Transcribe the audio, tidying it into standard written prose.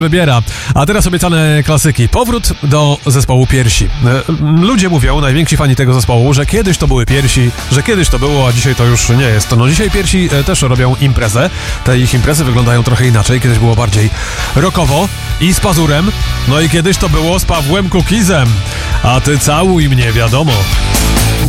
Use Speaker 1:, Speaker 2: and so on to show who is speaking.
Speaker 1: wybiera. A teraz obiecane klasyki. Powrót do zespołu Piersi. Ludzie mówią, najwięksi fani tego zespołu, że kiedyś to były Piersi, że kiedyś to było, a dzisiaj to już nie jest. No dzisiaj Piersi też robią imprezę. Te ich imprezy wyglądają trochę inaczej. Kiedyś było bardziej rockowo i z Pazurem. No i kiedyś to było z Pawłem Kukizem. A ty całuj mnie, wiadomo.